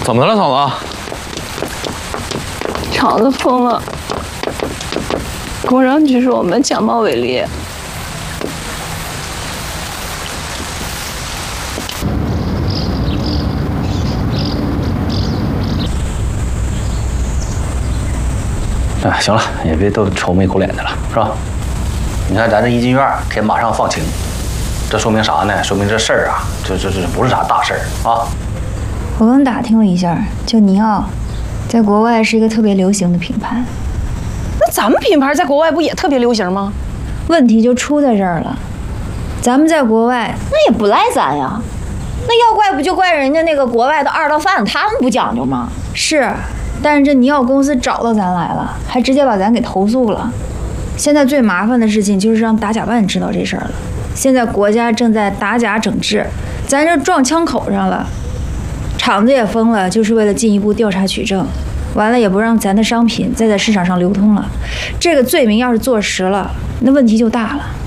怎么了，嫂子？ 厂子封了，工商局说我们假冒伪劣。 哎，行了，也别都愁眉苦脸的了，是吧？你看咱这一进院，可以马上放晴，这说明啥呢？说明这事儿啊，这不是啥大事儿啊。 我刚打听了一下，就尼奥，在国外是一个特别流行的品牌。 那咱们品牌在国外不也特别流行吗？ 问题就出在这儿了，咱们在国外那也不赖咱呀，那要怪不就怪人家那个国外的二道贩子，他们不讲究吗？ 是，但是这尼奥公司找到咱来了，还直接把咱给投诉了。现在最麻烦的事情就是让打假办知道这事儿了。现在国家正在打假整治，咱这撞枪口上了，厂子也封了，就是为了进一步调查取证。完了也不让咱的商品再在市场上流通了。这个罪名要是坐实了，那问题就大了。